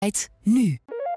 Nu.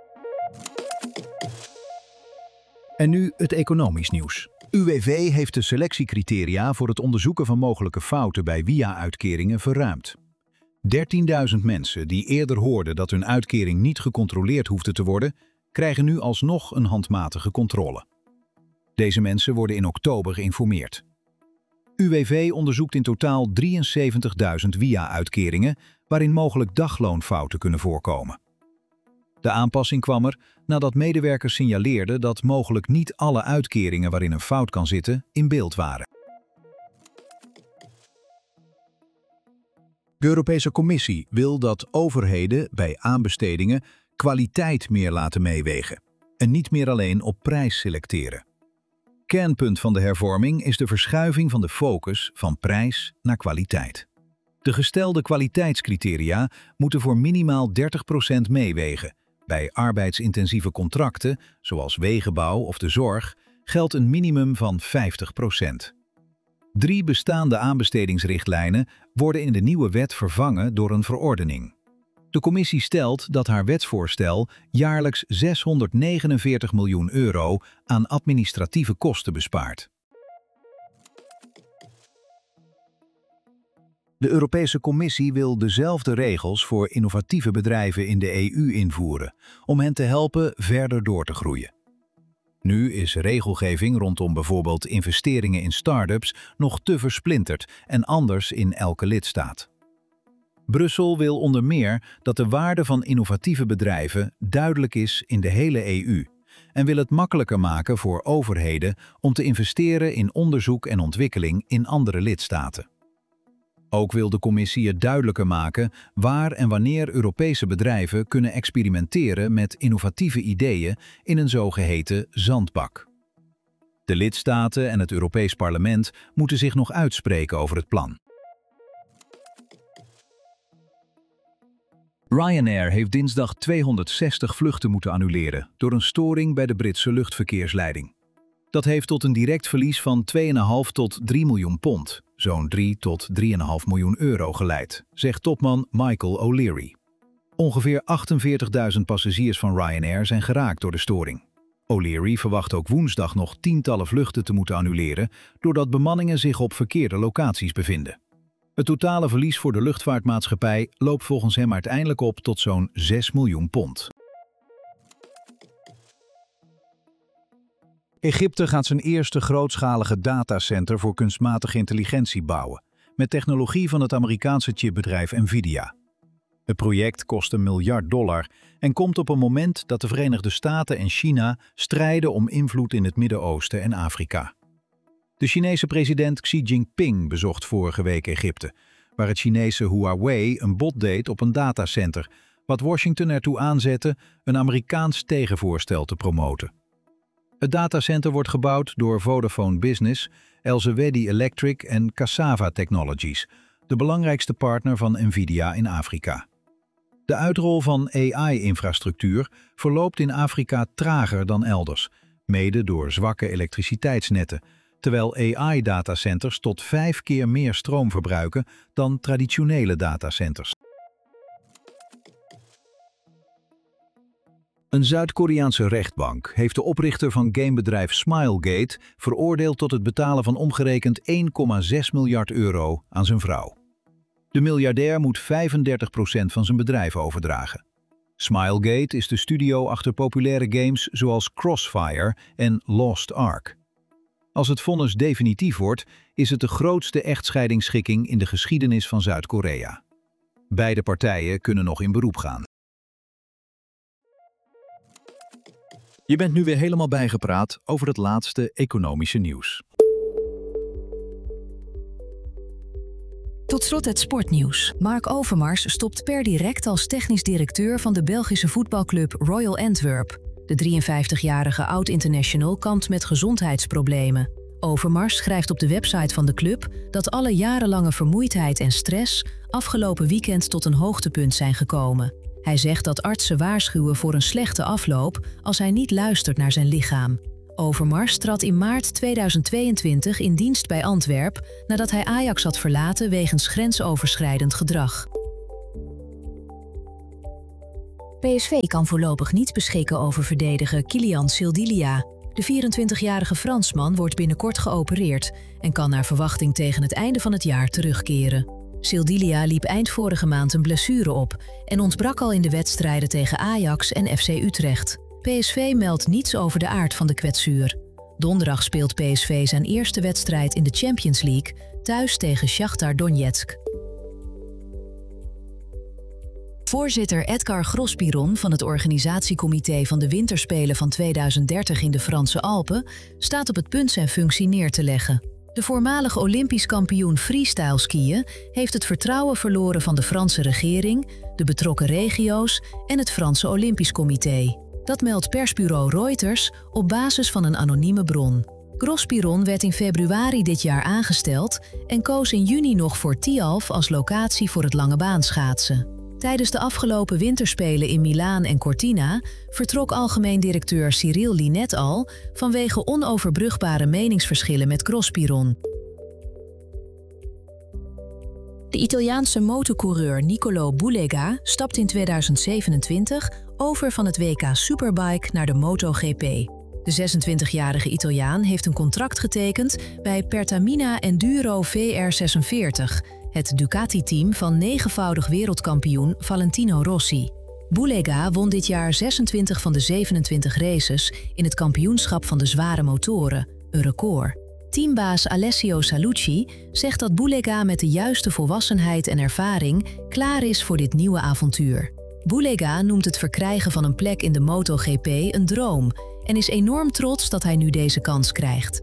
En nu het economisch nieuws. UWV heeft de selectiecriteria voor het onderzoeken van mogelijke fouten bij WIA-uitkeringen verruimd. 13.000 mensen die eerder hoorden dat hun uitkering niet gecontroleerd hoefde te worden, krijgen nu alsnog een handmatige controle. Deze mensen worden in oktober geïnformeerd. UWV onderzoekt in totaal 73.000 WIA-uitkeringen waarin mogelijk dagloonfouten kunnen voorkomen. De aanpassing kwam er nadat medewerkers signaleerden dat mogelijk niet alle uitkeringen waarin een fout kan zitten in beeld waren. De Europese Commissie wil dat overheden bij aanbestedingen kwaliteit meer laten meewegen en niet meer alleen op prijs selecteren. Kernpunt van de hervorming is de verschuiving van de focus van prijs naar kwaliteit. De gestelde kwaliteitscriteria moeten voor minimaal 30% meewegen. Bij arbeidsintensieve contracten, zoals wegenbouw of de zorg, geldt een minimum van 50%. 3 bestaande aanbestedingsrichtlijnen worden in de nieuwe wet vervangen door een verordening. De commissie stelt dat haar wetsvoorstel jaarlijks €649 miljoen aan administratieve kosten bespaart. De Europese Commissie wil dezelfde regels voor innovatieve bedrijven in de EU invoeren, om hen te helpen verder door te groeien. Nu is regelgeving rondom bijvoorbeeld investeringen in start-ups nog te versplinterd en anders in elke lidstaat. Brussel wil onder meer dat de waarde van innovatieve bedrijven duidelijk is in de hele EU en wil het makkelijker maken voor overheden om te investeren in onderzoek en ontwikkeling in andere lidstaten. Ook wil de commissie het duidelijker maken waar en wanneer Europese bedrijven kunnen experimenteren met innovatieve ideeën in een zogeheten zandbak. De lidstaten en het Europees Parlement moeten zich nog uitspreken over het plan. Ryanair heeft dinsdag 260 vluchten moeten annuleren door een storing bij de Britse luchtverkeersleiding. Dat heeft tot een direct verlies van 2,5 tot 3 miljoen pond, zo'n 3 tot 3,5 miljoen euro geleid, zegt topman Michael O'Leary. Ongeveer 48.000 passagiers van Ryanair zijn geraakt door de storing. O'Leary verwacht ook woensdag nog tientallen vluchten te moeten annuleren, doordat bemanningen zich op verkeerde locaties bevinden. Het totale verlies voor de luchtvaartmaatschappij loopt volgens hem uiteindelijk op tot zo'n 6 miljoen pond. Egypte gaat zijn eerste grootschalige datacenter voor kunstmatige intelligentie bouwen, met technologie van het Amerikaanse chipbedrijf Nvidia. Het project kost $1 miljard en komt op een moment dat de Verenigde Staten en China strijden om invloed in het Midden-Oosten en Afrika. De Chinese president Xi Jinping bezocht vorige week Egypte, waar het Chinese Huawei een bod deed op een datacenter, wat Washington ertoe aanzette een Amerikaans tegenvoorstel te promoten. Het datacenter wordt gebouwd door Vodafone Business, Elsewedy Electric en Cassava Technologies, de belangrijkste partner van Nvidia in Afrika. De uitrol van AI-infrastructuur verloopt in Afrika trager dan elders, mede door zwakke elektriciteitsnetten, terwijl AI-datacenters tot 5 keer meer stroom verbruiken dan traditionele datacenters. Een Zuid-Koreaanse rechtbank heeft de oprichter van gamebedrijf Smilegate veroordeeld tot het betalen van omgerekend €1,6 miljard aan zijn vrouw. De miljardair moet 35% van zijn bedrijf overdragen. Smilegate is de studio achter populaire games zoals Crossfire en Lost Ark. Als het vonnis definitief wordt, is het de grootste echtscheidingsschikking in de geschiedenis van Zuid-Korea. Beide partijen kunnen nog in beroep gaan. Je bent nu weer helemaal bijgepraat over het laatste economische nieuws. Tot slot het sportnieuws. Mark Overmars stopt per direct als technisch directeur van de Belgische voetbalclub Royal Antwerp. De 53-jarige oud-international kampt met gezondheidsproblemen. Overmars schrijft op de website van de club dat alle jarenlange vermoeidheid en stress afgelopen weekend tot een hoogtepunt zijn gekomen. Hij zegt dat artsen waarschuwen voor een slechte afloop als hij niet luistert naar zijn lichaam. Overmars trad in maart 2022 in dienst bij Antwerp nadat hij Ajax had verlaten wegens grensoverschrijdend gedrag. PSV kan voorlopig niet beschikken over verdediger Kylian Sildilia. De 24-jarige Fransman wordt binnenkort geopereerd en kan naar verwachting tegen het einde van het jaar terugkeren. Sildilia liep eind vorige maand een blessure op en ontbrak al in de wedstrijden tegen Ajax en FC Utrecht. PSV meldt niets over de aard van de kwetsuur. Donderdag speelt PSV zijn eerste wedstrijd in de Champions League thuis tegen Shakhtar Donetsk. Voorzitter Edgar Grosspiron van het organisatiecomité van de Winterspelen van 2030 in de Franse Alpen staat op het punt zijn functie neer te leggen. De voormalig Olympisch kampioen freestyle skiën heeft het vertrouwen verloren van de Franse regering, de betrokken regio's en het Franse Olympisch Comité. Dat meldt persbureau Reuters op basis van een anonieme bron. Grosspiron werd in februari dit jaar aangesteld en koos in juni nog voor Tialf als locatie voor het langebaanschaatsen. Tijdens de afgelopen winterspelen in Milaan en Cortina vertrok algemeen directeur Cyril Linet al vanwege onoverbrugbare meningsverschillen met Grosspiron. De Italiaanse motorcoureur Nicolo Bulega stapt in 2027 over van het WK Superbike naar de MotoGP. De 26-jarige Italiaan heeft een contract getekend bij Pertamina Enduro VR46, het Ducati-team van 9-voudig wereldkampioen Valentino Rossi. Bulega won dit jaar 26 van de 27 races in het kampioenschap van de zware motoren, een record. Teambaas Alessio Salucci zegt dat Bulega met de juiste volwassenheid en ervaring klaar is voor dit nieuwe avontuur. Bulega noemt het verkrijgen van een plek in de MotoGP een droom en is enorm trots dat hij nu deze kans krijgt.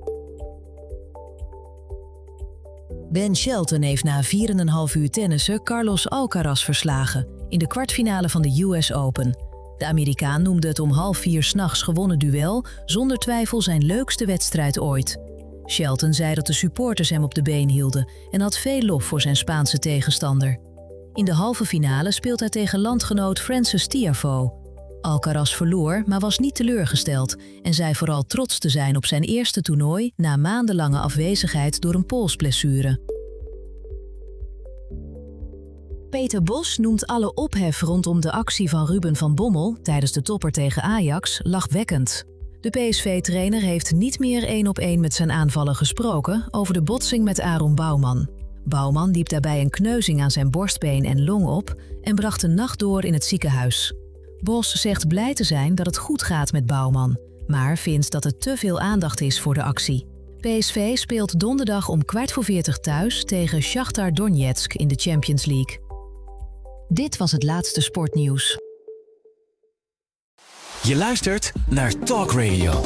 Ben Shelton heeft na 4,5 uur tennissen Carlos Alcaraz verslagen in de kwartfinale van de US Open. De Amerikaan noemde het om 3:30 'nachts gewonnen duel zonder twijfel zijn leukste wedstrijd ooit. Shelton zei dat de supporters hem op de been hielden en had veel lof voor zijn Spaanse tegenstander. In de halve finale speelt hij tegen landgenoot Frances Tiafoe. Alcaraz verloor, maar was niet teleurgesteld en zei vooral trots te zijn op zijn eerste toernooi na maandenlange afwezigheid door een polsblessure. Peter Bos noemt alle ophef rondom de actie van Ruben van Bommel tijdens de topper tegen Ajax lachwekkend. De PSV-trainer heeft niet meer 1-op-1 met zijn aanvaller gesproken over de botsing met Aaron Bouwman. Bouwman liep daarbij een kneuzing aan zijn borstbeen en long op en bracht de nacht door in het ziekenhuis. Bos zegt blij te zijn dat het goed gaat met Bouwman, maar vindt dat er te veel aandacht is voor de actie. PSV speelt donderdag om 15:45 thuis tegen Shakhtar Donetsk in de Champions League. Dit was het laatste sportnieuws. Je luistert naar Talk Radio.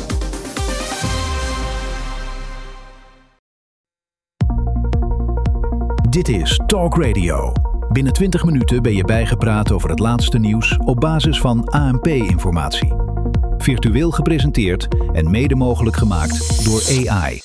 Dit is Talk Radio. Binnen 20 minuten ben je bijgepraat over het laatste nieuws op basis van ANP-informatie. Virtueel gepresenteerd en mede mogelijk gemaakt door AI.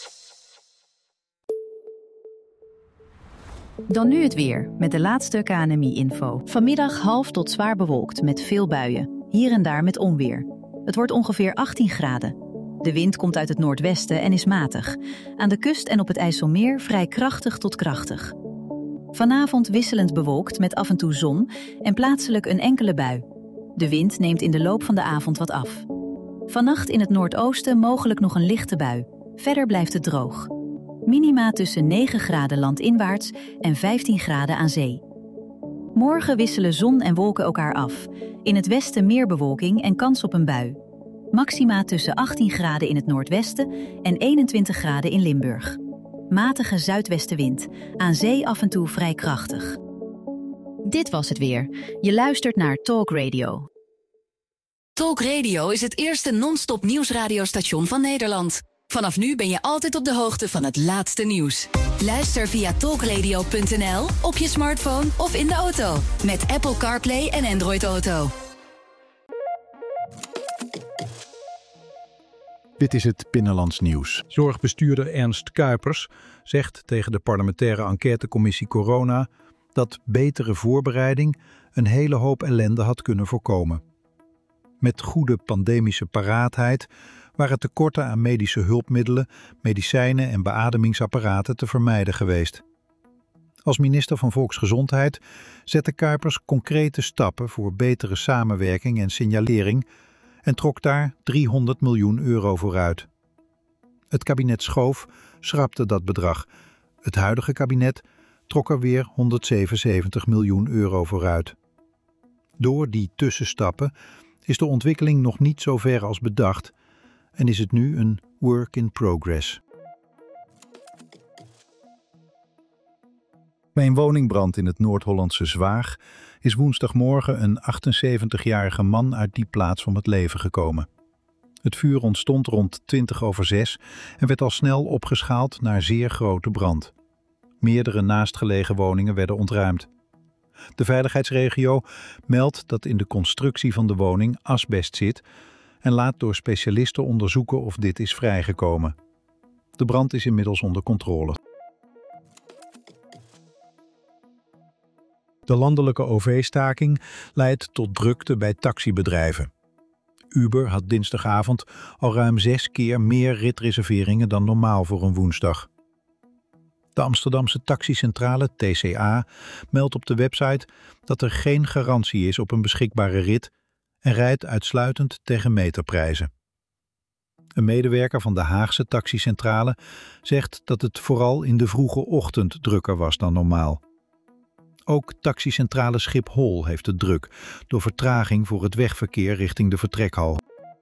Dan nu het weer, met de laatste KNMI-info. Vanmiddag half tot zwaar bewolkt met veel buien, hier en daar met onweer. Het wordt ongeveer 18 graden. De wind komt uit het noordwesten en is matig. Aan de kust en op het IJsselmeer vrij krachtig tot krachtig. Vanavond wisselend bewolkt met af en toe zon en plaatselijk een enkele bui. De wind neemt in de loop van de avond wat af. Vannacht in het noordoosten mogelijk nog een lichte bui. Verder blijft het droog. Minima tussen 9 graden landinwaarts en 15 graden aan zee. Morgen wisselen zon en wolken elkaar af. In het westen meer bewolking en kans op een bui. Maxima tussen 18 graden in het noordwesten en 21 graden in Limburg. Matige zuidwestenwind, aan zee af en toe vrij krachtig. Dit was het weer. Je luistert naar Talk Radio. Talk Radio is het eerste non-stop nieuwsradiostation van Nederland. Vanaf nu ben je altijd op de hoogte van het laatste nieuws. Luister via talkradio.nl, op je smartphone of in de auto. Met Apple CarPlay en Android Auto. Dit is het Binnenlands Nieuws. Zorgbestuurder Ernst Kuipers zegt tegen de parlementaire enquêtecommissie Corona dat betere voorbereiding een hele hoop ellende had kunnen voorkomen. Met goede pandemische paraatheid waren tekorten aan medische hulpmiddelen, medicijnen en beademingsapparaten te vermijden geweest. Als minister van Volksgezondheid zette Kuipers concrete stappen voor betere samenwerking en signalering en trok daar €300 miljoen voor uit. Het kabinet Schoof schrapte dat bedrag. Het huidige kabinet trok er weer €177 miljoen voor uit. Door die tussenstappen is de ontwikkeling nog niet zo ver als bedacht en is het nu een work in progress. Bij een woningbrand in het Noord-Hollandse Zwaag is woensdagmorgen een 78-jarige man uit die plaats om het leven gekomen. Het vuur ontstond rond 6:20 en werd al snel opgeschaald naar zeer grote brand. Meerdere naastgelegen woningen werden ontruimd. De veiligheidsregio meldt dat in de constructie van de woning asbest zit en laat door specialisten onderzoeken of dit is vrijgekomen. De brand is inmiddels onder controle. De landelijke OV-staking leidt tot drukte bij taxibedrijven. Uber had dinsdagavond al ruim 6 keer meer ritreserveringen dan normaal voor een woensdag. De Amsterdamse taxicentrale TCA meldt op de website dat er geen garantie is op een beschikbare rit en rijdt uitsluitend tegen meterprijzen. Een medewerker van de Haagse taxicentrale zegt dat het vooral in de vroege ochtend drukker was dan normaal. Ook taxicentrale Schiphol heeft het druk door vertraging voor het wegverkeer richting de vertrekhal.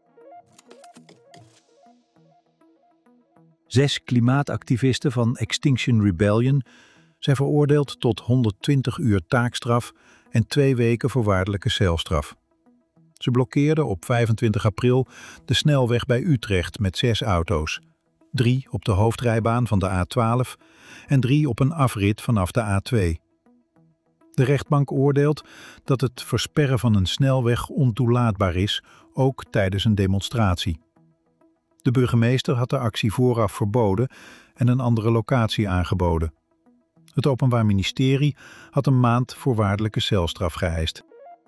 6 klimaatactivisten van Extinction Rebellion zijn veroordeeld tot 120 uur taakstraf en 2 weken voorwaardelijke celstraf. Ze blokkeerden op 25 april de snelweg bij Utrecht met 6 auto's. 3 op de hoofdrijbaan van de A12 en 3 op een afrit vanaf de A2. De rechtbank oordeelt dat het versperren van een snelweg ontoelaatbaar is, ook tijdens een demonstratie. De burgemeester had de actie vooraf verboden en een andere locatie aangeboden. Het Openbaar Ministerie had een maand voorwaardelijke celstraf geëist.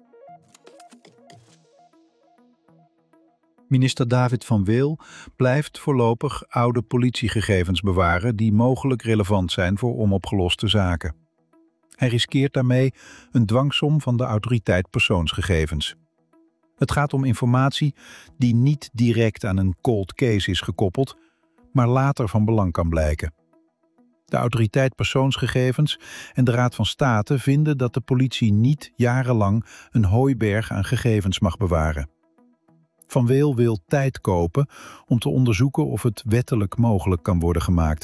Minister David van Weel blijft voorlopig oude politiegegevens bewaren die mogelijk relevant zijn voor onopgeloste zaken. Hij riskeert daarmee een dwangsom van de Autoriteit Persoonsgegevens. Het gaat om informatie die niet direct aan een cold case is gekoppeld, maar later van belang kan blijken. De Autoriteit Persoonsgegevens en de Raad van State vinden dat de politie niet jarenlang een hooiberg aan gegevens mag bewaren. Van Weel wil tijd kopen om te onderzoeken of het wettelijk mogelijk kan worden gemaakt.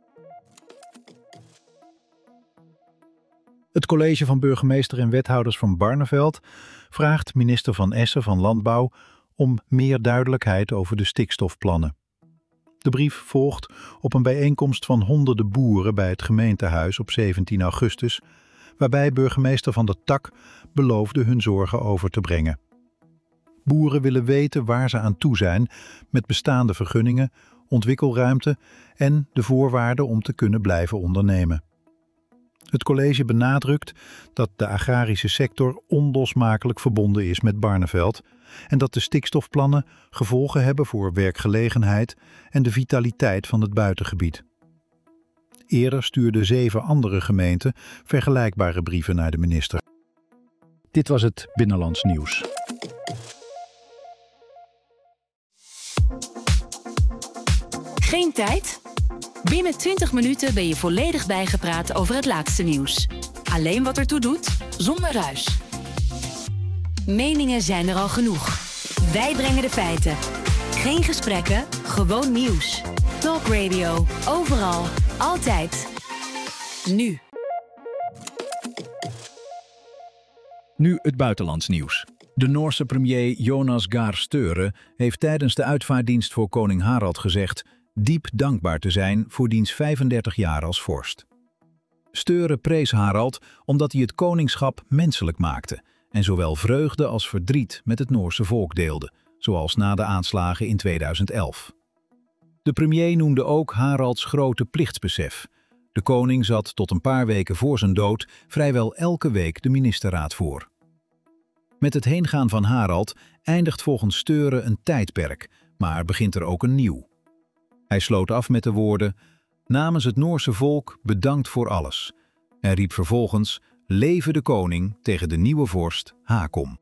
Het college van burgemeester en wethouders van Barneveld vraagt minister Van Essen van Landbouw om meer duidelijkheid over de stikstofplannen. De brief volgt op een bijeenkomst van honderden boeren bij het gemeentehuis op 17 augustus, waarbij burgemeester Van der Tak beloofde hun zorgen over te brengen. Boeren willen weten waar ze aan toe zijn met bestaande vergunningen, ontwikkelruimte en de voorwaarden om te kunnen blijven ondernemen. Het college benadrukt dat de agrarische sector onlosmakelijk verbonden is met Barneveld en dat de stikstofplannen gevolgen hebben voor werkgelegenheid en de vitaliteit van het buitengebied. Eerder stuurden 7 andere gemeenten vergelijkbare brieven naar de minister. Dit was het Binnenlands Nieuws. Geen tijd? Binnen 20 minuten ben je volledig bijgepraat over het laatste nieuws. Alleen wat ertoe doet, zonder ruis. Meningen zijn er al genoeg. Wij brengen de feiten. Geen gesprekken, gewoon nieuws. Talk Radio, overal, altijd. Nu. Nu het buitenlands nieuws. De Noorse premier Jonas Gahr Støre heeft tijdens de uitvaarddienst voor koning Harald gezegd diep dankbaar te zijn voor diens 35 jaar als vorst. Støre prees Harald omdat hij het koningschap menselijk maakte en zowel vreugde als verdriet met het Noorse volk deelde, zoals na de aanslagen in 2011. De premier noemde ook Haralds grote plichtsbesef. De koning zat tot een paar weken voor zijn dood vrijwel elke week de ministerraad voor. Met het heengaan van Harald eindigt volgens Støre een tijdperk, maar begint er ook een nieuw. Hij sloot af met de woorden: namens het Noorse volk bedankt voor alles. en riep vervolgens: "Leve de koning" tegen de nieuwe vorst Hakom.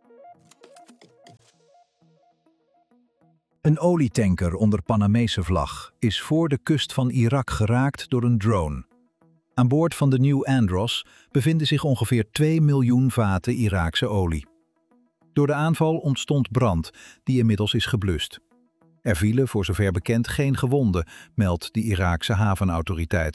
Een olietanker onder Panamese vlag is voor de kust van Irak geraakt door een drone. Aan boord van de New Andros bevinden zich ongeveer 2 miljoen vaten Iraakse olie. Door de aanval ontstond brand, die inmiddels is geblust. Er vielen voor zover bekend geen gewonden, meldt de Iraakse havenautoriteit.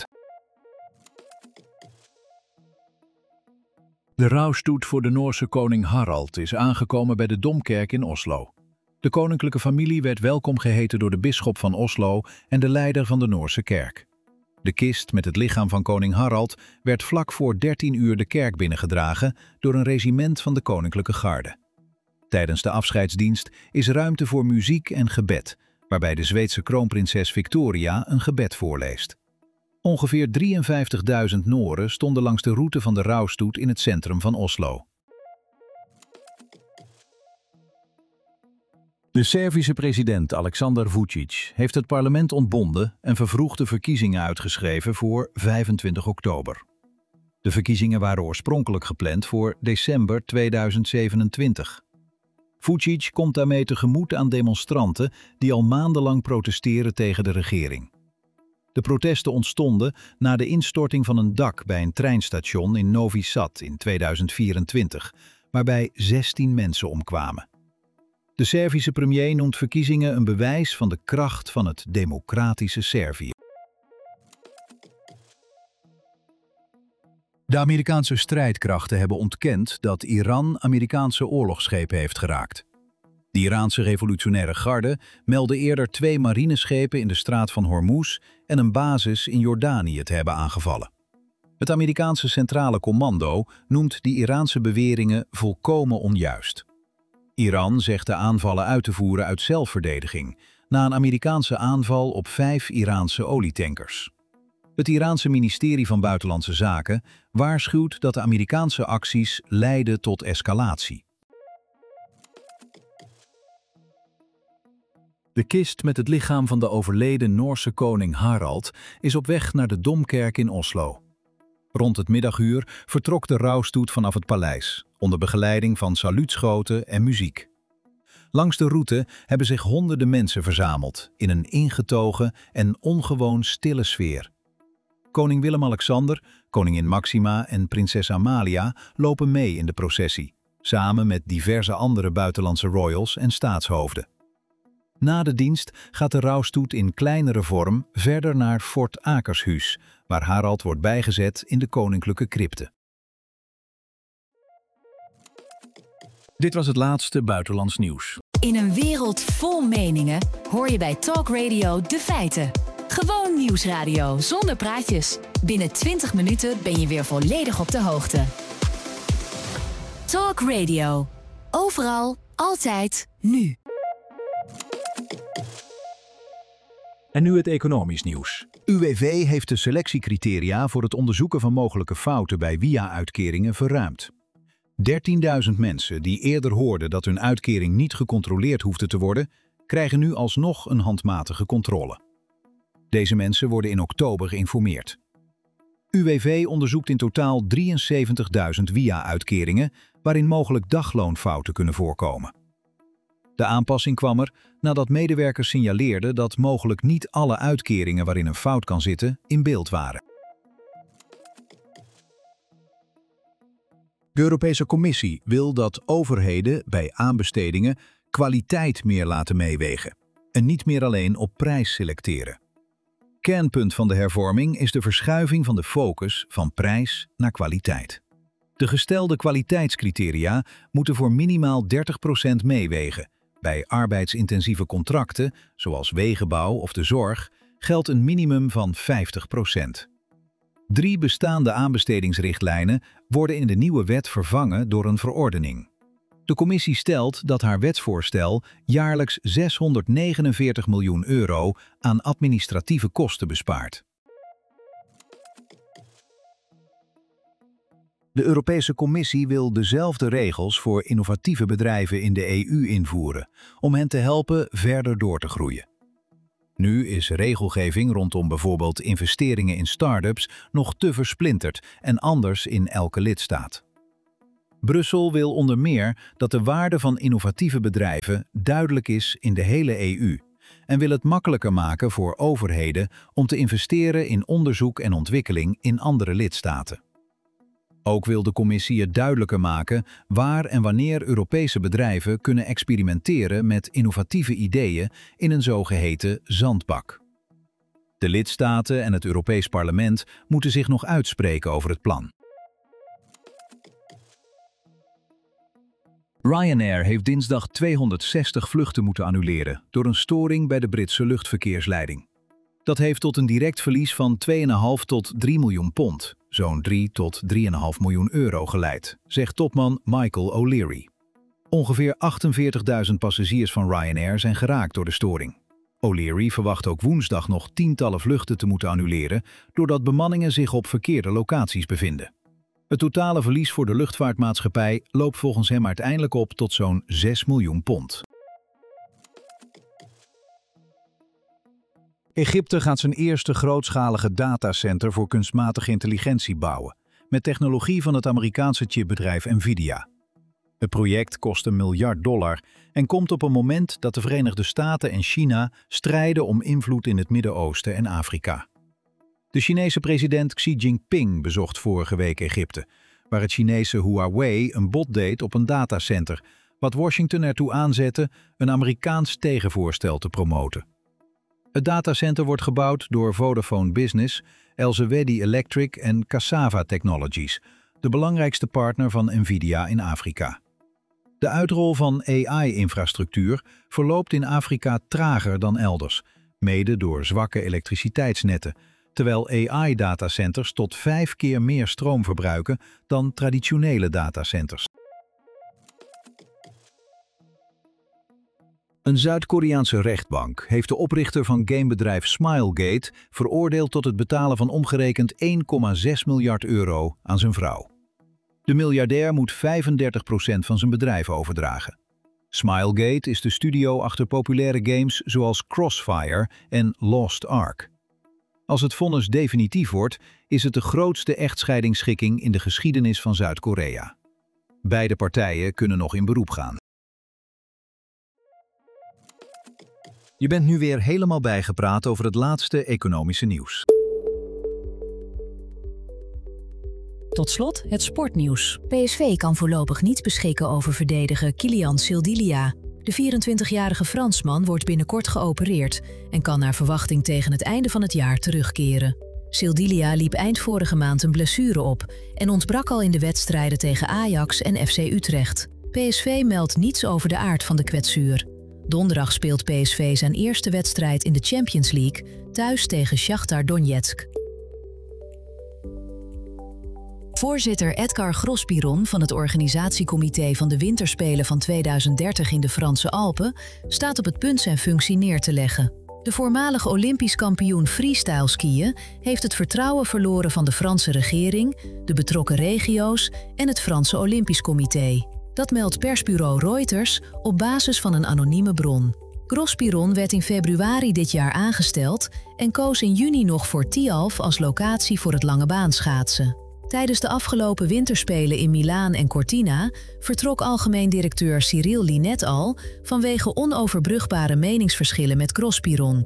De rouwstoet voor de Noorse koning Harald is aangekomen bij de Domkerk in Oslo. De koninklijke familie werd welkom geheten door de bisschop van Oslo en de leider van de Noorse kerk. De kist met het lichaam van koning Harald werd vlak voor 13 uur de kerk binnengedragen door een regiment van de koninklijke garde. Tijdens de afscheidsdienst is ruimte voor muziek en gebed, waarbij de Zweedse kroonprinses Victoria een gebed voorleest. Ongeveer 53.000 Noren stonden langs de route van de rouwstoet in het centrum van Oslo. De Servische president Aleksandar Vučić heeft het parlement ontbonden en vervroegde verkiezingen uitgeschreven voor 25 oktober. De verkiezingen waren oorspronkelijk gepland voor december 2027. Vučić komt daarmee tegemoet aan demonstranten die al maandenlang protesteren tegen de regering. De protesten ontstonden na de instorting van een dak bij een treinstation in Novi Sad in 2024, waarbij 16 mensen omkwamen. De Servische premier noemt verkiezingen een bewijs van de kracht van het democratische Servië. De Amerikaanse strijdkrachten hebben ontkend dat Iran Amerikaanse oorlogsschepen heeft geraakt. De Iraanse revolutionaire garde meldde eerder 2 marineschepen in de straat van Hormuz en een basis in Jordanië te hebben aangevallen. Het Amerikaanse Centrale Commando noemt die Iraanse beweringen volkomen onjuist. Iran zegt de aanvallen uit te voeren uit zelfverdediging, na een Amerikaanse aanval op 5 Iraanse olietankers. Het Iraanse ministerie van Buitenlandse Zaken waarschuwt dat de Amerikaanse acties leiden tot escalatie. De kist met het lichaam van de overleden Noorse koning Harald is op weg naar de Domkerk in Oslo. Rond het middaguur vertrok de rouwstoet vanaf het paleis, onder begeleiding van saluutschoten en muziek. Langs de route hebben zich honderden mensen verzameld in een ingetogen en ongewoon stille sfeer. Koning Willem-Alexander, koningin Maxima en prinses Amalia lopen mee in de processie, samen met diverse andere buitenlandse royals en staatshoofden. Na de dienst gaat de rouwstoet in kleinere vorm verder naar Fort Akershus, waar Harald wordt bijgezet in de koninklijke crypte. Dit was het laatste buitenlands nieuws. In een wereld vol meningen hoor je bij Talk Radio de feiten. Gewoon nieuwsradio zonder praatjes. Binnen 20 minuten ben je weer volledig op de hoogte. Talk Radio. Overal, altijd, nu. En nu het economisch nieuws. UWV heeft de selectiecriteria voor het onderzoeken van mogelijke fouten bij WIA-uitkeringen verruimd. 13.000 mensen die eerder hoorden dat hun uitkering niet gecontroleerd hoefde te worden, krijgen nu alsnog een handmatige controle. Deze mensen worden in oktober geïnformeerd. UWV onderzoekt in totaal 73.000 WIA-uitkeringen waarin mogelijk dagloonfouten kunnen voorkomen. De aanpassing kwam er nadat medewerkers signaleerden dat mogelijk niet alle uitkeringen waarin een fout kan zitten in beeld waren. De Europese Commissie wil dat overheden bij aanbestedingen kwaliteit meer laten meewegen en niet meer alleen op prijs selecteren. Kernpunt van de hervorming is de verschuiving van de focus van prijs naar kwaliteit. De gestelde kwaliteitscriteria moeten voor minimaal 30% meewegen. Bij arbeidsintensieve contracten, zoals wegenbouw of de zorg, geldt een minimum van 50%. 3 bestaande aanbestedingsrichtlijnen worden in de nieuwe wet vervangen door een verordening. De commissie stelt dat haar wetsvoorstel jaarlijks €649 miljoen aan administratieve kosten bespaart. De Europese Commissie wil dezelfde regels voor innovatieve bedrijven in de EU invoeren, om hen te helpen verder door te groeien. Nu is regelgeving rondom bijvoorbeeld investeringen in start-ups nog te versplinterd en anders in elke lidstaat. Brussel wil onder meer dat de waarde van innovatieve bedrijven duidelijk is in de hele EU en wil het makkelijker maken voor overheden om te investeren in onderzoek en ontwikkeling in andere lidstaten. Ook wil de Commissie het duidelijker maken waar en wanneer Europese bedrijven kunnen experimenteren met innovatieve ideeën in een zogeheten zandbak. De lidstaten en het Europees Parlement moeten zich nog uitspreken over het plan. Ryanair heeft dinsdag 260 vluchten moeten annuleren door een storing bij de Britse luchtverkeersleiding. Dat heeft tot een direct verlies van 2,5 tot 3 miljoen pond, zo'n 3 tot 3,5 miljoen euro geleid, zegt topman Michael O'Leary. Ongeveer 48.000 passagiers van Ryanair zijn geraakt door de storing. O'Leary verwacht ook woensdag nog tientallen vluchten te moeten annuleren, doordat bemanningen zich op verkeerde locaties bevinden. Het totale verlies voor de luchtvaartmaatschappij loopt volgens hem uiteindelijk op tot zo'n 6 miljoen pond. Egypte gaat zijn eerste grootschalige datacenter voor kunstmatige intelligentie bouwen, met technologie van het Amerikaanse chipbedrijf Nvidia. Het project kost $1 miljard en komt op een moment dat de Verenigde Staten en China strijden om invloed in het Midden-Oosten en Afrika. De Chinese president Xi Jinping bezocht vorige week Egypte, waar het Chinese Huawei een bod deed op een datacenter, wat Washington ertoe aanzette een Amerikaans tegenvoorstel te promoten. Het datacenter wordt gebouwd door Vodafone Business, Elsewedy Electric en Cassava Technologies, de belangrijkste partner van Nvidia in Afrika. De uitrol van AI-infrastructuur verloopt in Afrika trager dan elders, mede door zwakke elektriciteitsnetten, terwijl AI-datacenters tot 5 keer meer stroom verbruiken dan traditionele datacenters. Een Zuid-Koreaanse rechtbank heeft de oprichter van gamebedrijf Smilegate veroordeeld tot het betalen van omgerekend 1,6 miljard euro aan zijn vrouw. De miljardair moet 35% van zijn bedrijf overdragen. Smilegate is de studio achter populaire games zoals Crossfire en Lost Ark. Als het vonnis definitief wordt, is het de grootste echtscheidingsschikking in de geschiedenis van Zuid-Korea. Beide partijen kunnen nog in beroep gaan. Je bent nu weer helemaal bijgepraat over het laatste economische nieuws. Tot slot het sportnieuws. PSV kan voorlopig niet beschikken over verdediger Kylian Sildilia. De 24-jarige Fransman wordt binnenkort geopereerd en kan naar verwachting tegen het einde van het jaar terugkeren. Sildilia liep eind vorige maand een blessure op en ontbrak al in de wedstrijden tegen Ajax en FC Utrecht. PSV meldt niets over de aard van de kwetsuur. Donderdag speelt PSV zijn eerste wedstrijd in de Champions League thuis tegen Shakhtar Donetsk. Voorzitter Edgar Grosbiron van het organisatiecomité van de Winterspelen van 2030 in de Franse Alpen staat op het punt zijn functie neer te leggen. De voormalig Olympisch kampioen freestyle skiën heeft het vertrouwen verloren van de Franse regering, de betrokken regio's en het Franse Olympisch Comité. Dat meldt persbureau Reuters op basis van een anonieme bron. Grosbiron werd in februari dit jaar aangesteld en koos in juni nog voor Tialf als locatie voor het langebaanschaatsen. Tijdens de afgelopen winterspelen in Milaan en Cortina vertrok algemeen directeur Cyril Linet al vanwege onoverbrugbare meningsverschillen met Grosbiron.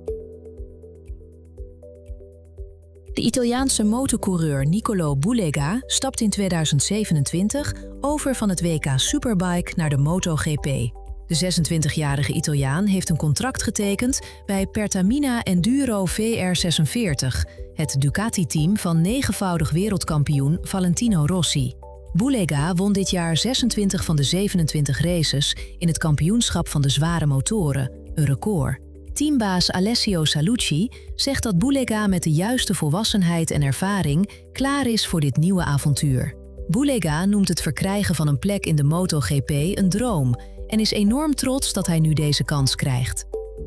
De Italiaanse motocoureur Niccolò Bulega stapt in 2027 over van het WK Superbike naar de MotoGP. De 26-jarige Italiaan heeft een contract getekend bij Pertamina Enduro VR46, het Ducati-team van 9-voudig wereldkampioen Valentino Rossi. Bulega won dit jaar 26 van de 27 races in het kampioenschap van de zware motoren, een record. Teambaas Alessio Salucci zegt dat Bulega met de juiste volwassenheid en ervaring klaar is voor dit nieuwe avontuur. Bulega noemt het verkrijgen van een plek in de MotoGP een droom en is enorm trots dat hij nu deze kans krijgt.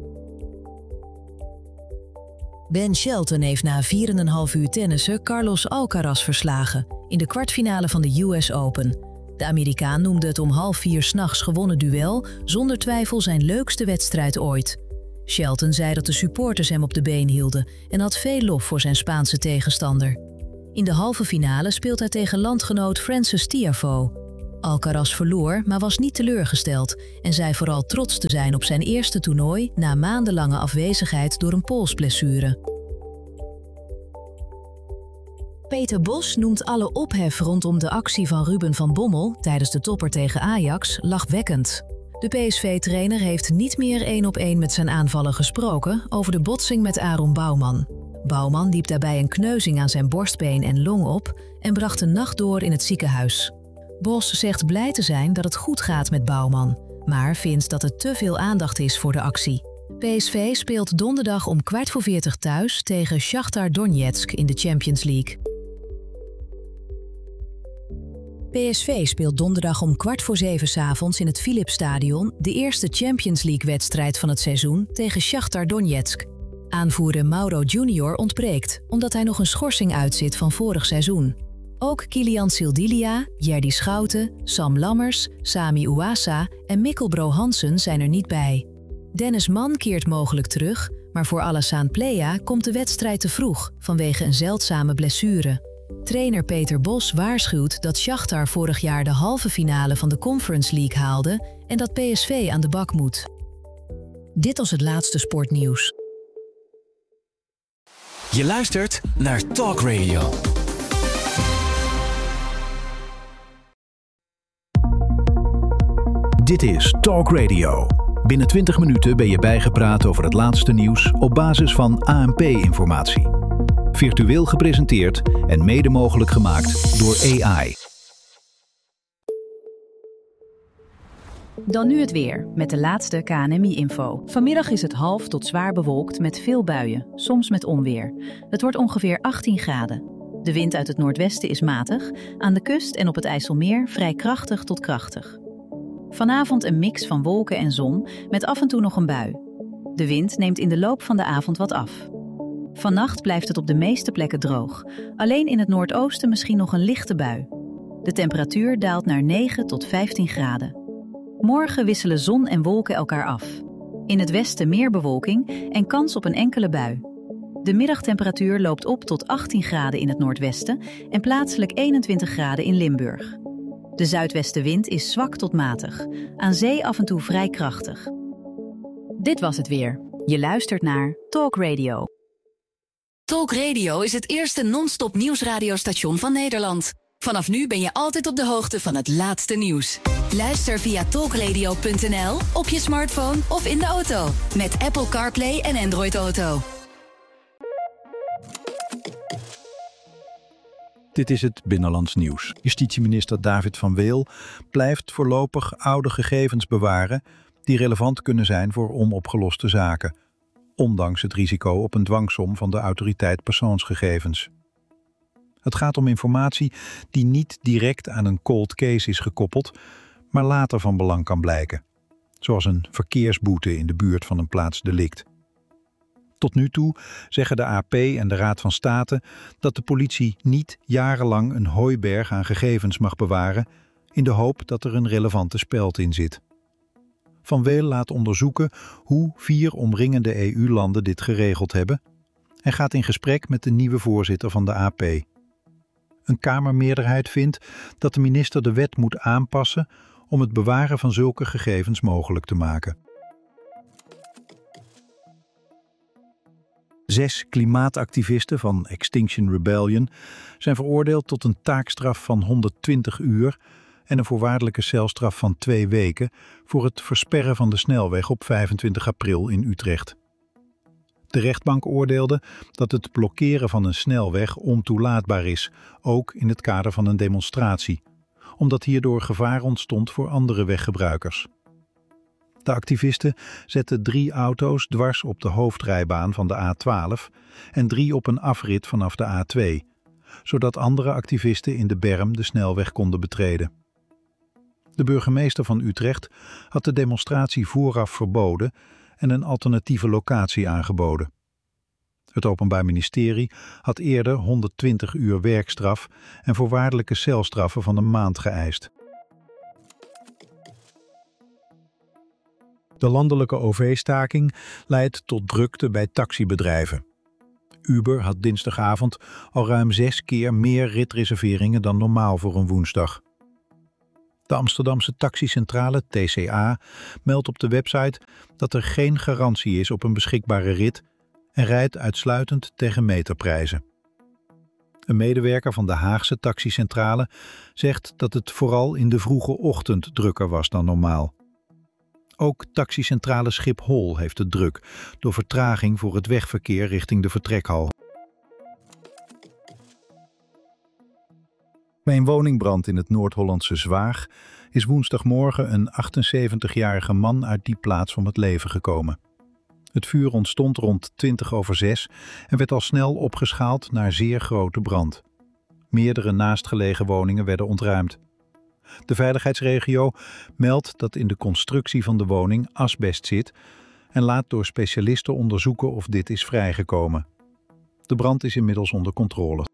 Ben Shelton heeft na 4,5 uur tennissen Carlos Alcaraz verslagen in de kwartfinale van de US Open. De Amerikaan noemde het om 3:30 's nachts gewonnen duel zonder twijfel zijn leukste wedstrijd ooit. Shelton zei dat de supporters hem op de been hielden en had veel lof voor zijn Spaanse tegenstander. In de halve finale speelt hij tegen landgenoot Frances Tiafoe. Alcaraz verloor, maar was niet teleurgesteld en zei vooral trots te zijn op zijn eerste toernooi na maandenlange afwezigheid door een polsblessure. Peter Bos noemt alle ophef rondom de actie van Ruben van Bommel tijdens de topper tegen Ajax lachwekkend. De PSV-trainer heeft niet meer 1-op-1 met zijn aanvaller gesproken over de botsing met Aaron Bouwman. Bouwman liep daarbij een kneuzing aan zijn borstbeen en long op en bracht de nacht door in het ziekenhuis. Bos zegt blij te zijn dat het goed gaat met Bouwman, maar vindt dat er te veel aandacht is voor de actie. PSV speelt donderdag om 15:45 thuis tegen Shakhtar Donetsk in de Champions League. PSV speelt donderdag om 6:15 'avonds in het Philipsstadion de eerste Champions League-wedstrijd van het seizoen tegen Shakhtar Donetsk. Aanvoerder Mauro Junior ontbreekt, omdat hij nog een schorsing uitzit van vorig seizoen. Ook Kilian Sildilia, Jerdy Schouten, Sam Lammers, Sami Ouassa en Mikkel Bro Hansen zijn er niet bij. Dennis Mann keert mogelijk terug, maar voor Alassane Plea komt de wedstrijd te vroeg vanwege een zeldzame blessure. Trainer Peter Bos waarschuwt dat Shakhtar vorig jaar de halve finale van de Conference League haalde en dat PSV aan de bak moet. Dit was het laatste sportnieuws. Je luistert naar Talk Radio. Dit is Talk Radio. Binnen 20 minuten ben je bijgepraat over het laatste nieuws op basis van ANP-informatie. Virtueel gepresenteerd en mede mogelijk gemaakt door AI. Dan nu het weer, met de laatste KNMI-info. Vanmiddag is het half tot zwaar bewolkt met veel buien, soms met onweer. Het wordt ongeveer 18 graden. De wind uit het noordwesten is matig, aan de kust en op het IJsselmeer vrij krachtig tot krachtig. Vanavond een mix van wolken en zon, met af en toe nog een bui. De wind neemt in de loop van de avond wat af. Vannacht blijft het op de meeste plekken droog. Alleen in het noordoosten misschien nog een lichte bui. De temperatuur daalt naar 9 tot 15 graden. Morgen wisselen zon en wolken elkaar af. In het westen meer bewolking en kans op een enkele bui. De middagtemperatuur loopt op tot 18 graden in het noordwesten en plaatselijk 21 graden in Limburg. De zuidwestenwind is zwak tot matig. Aan zee af en toe vrij krachtig. Dit was het weer. Je luistert naar Talk Radio. Talk Radio is het eerste non-stop nieuwsradiostation van Nederland. Vanaf nu ben je altijd op de hoogte van het laatste nieuws. Luister via talkradio.nl, op je smartphone of in de auto. Met Apple CarPlay en Android Auto. Dit is het Binnenlands Nieuws. Justitieminister David van Weel blijft voorlopig oude gegevens bewaren die relevant kunnen zijn voor onopgeloste zaken, ondanks het risico op een dwangsom van de autoriteit persoonsgegevens. Het gaat om informatie die niet direct aan een cold case is gekoppeld, maar later van belang kan blijken, zoals een verkeersboete in de buurt van een plaatsdelict. Tot nu toe zeggen de AP en de Raad van State dat de politie niet jarenlang een hooiberg aan gegevens mag bewaren in de hoop dat er een relevante speld in zit. Van Weel laat onderzoeken hoe 4 omringende EU-landen dit geregeld hebben en gaat in gesprek met de nieuwe voorzitter van de AP. Een Kamermeerderheid vindt dat de minister de wet moet aanpassen om het bewaren van zulke gegevens mogelijk te maken. 6 klimaatactivisten van Extinction Rebellion zijn veroordeeld tot een taakstraf van 120 uur en een voorwaardelijke celstraf van 2 weken voor het versperren van de snelweg op 25 april in Utrecht. De rechtbank oordeelde dat het blokkeren van een snelweg ontoelaatbaar is, ook in het kader van een demonstratie, omdat hierdoor gevaar ontstond voor andere weggebruikers. De activisten zetten 3 auto's dwars op de hoofdrijbaan van de A12 en 3 op een afrit vanaf de A2, zodat andere activisten in de berm de snelweg konden betreden. De burgemeester van Utrecht had de demonstratie vooraf verboden en een alternatieve locatie aangeboden. Het Openbaar Ministerie had eerder 120 uur werkstraf en voorwaardelijke celstraffen van een maand geëist. De landelijke OV-staking leidt tot drukte bij taxibedrijven. Uber had dinsdagavond al ruim 6 keer meer ritreserveringen dan normaal voor een woensdag. De Amsterdamse taxicentrale TCA meldt op de website dat er geen garantie is op een beschikbare rit en rijdt uitsluitend tegen meterprijzen. Een medewerker van de Haagse taxicentrale zegt dat het vooral in de vroege ochtend drukker was dan normaal. Ook taxicentrale Schiphol heeft het druk door vertraging voor het wegverkeer richting de vertrekhal. Bij een woningbrand in het Noord-Hollandse Zwaag is woensdagmorgen een 78-jarige man uit die plaats om het leven gekomen. Het vuur ontstond rond 6:20 en werd al snel opgeschaald naar zeer grote brand. Meerdere naastgelegen woningen werden ontruimd. De veiligheidsregio meldt dat in de constructie van de woning asbest zit en laat door specialisten onderzoeken of dit is vrijgekomen. De brand is inmiddels onder controle.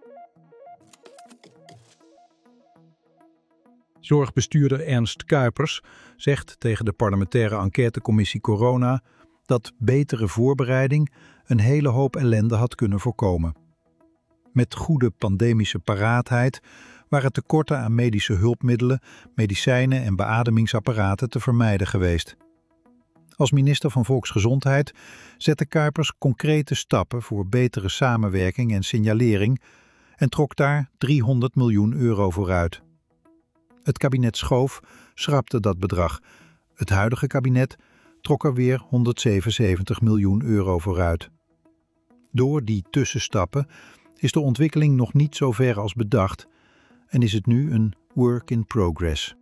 Zorgbestuurder Ernst Kuipers zegt tegen de parlementaire enquêtecommissie Corona dat betere voorbereiding een hele hoop ellende had kunnen voorkomen. Met goede pandemische paraatheid waren tekorten aan medische hulpmiddelen, medicijnen en beademingsapparaten te vermijden geweest. Als minister van Volksgezondheid zette Kuipers concrete stappen voor betere samenwerking en signalering en trok daar €300 miljoen voor uit. Het kabinet Schoof schrapte dat bedrag. Het huidige kabinet trok er weer €177 miljoen voor uit. Door die tussenstappen is de ontwikkeling nog niet zo ver als bedacht en is het nu een work in progress.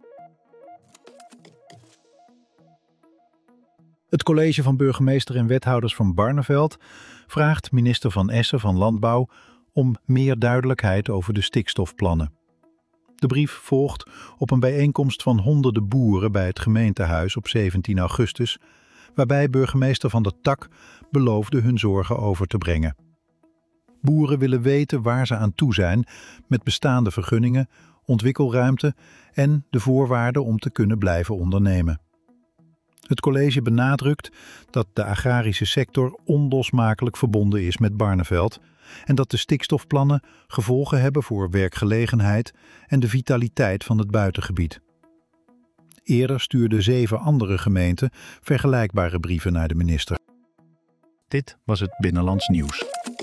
Het college van burgemeester en wethouders van Barneveld vraagt minister Van Essen van Landbouw om meer duidelijkheid over de stikstofplannen. De brief volgt op een bijeenkomst van honderden boeren bij het gemeentehuis op 17 augustus, waarbij burgemeester Van der Tak beloofde hun zorgen over te brengen. Boeren willen weten waar ze aan toe zijn met bestaande vergunningen, ontwikkelruimte en de voorwaarden om te kunnen blijven ondernemen. Het college benadrukt dat de agrarische sector onlosmakelijk verbonden is met Barneveld en dat de stikstofplannen gevolgen hebben voor werkgelegenheid en de vitaliteit van het buitengebied. Eerder stuurden 7 andere gemeenten vergelijkbare brieven naar de minister. Dit was het Binnenlands Nieuws.